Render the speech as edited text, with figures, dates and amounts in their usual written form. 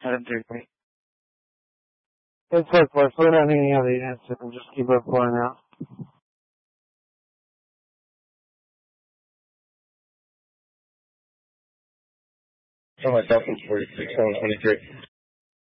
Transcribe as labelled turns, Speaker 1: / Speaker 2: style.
Speaker 1: 733.
Speaker 2: It's like we're not any other units, so we'll just keep reporting out.
Speaker 3: So myself is 46, 723.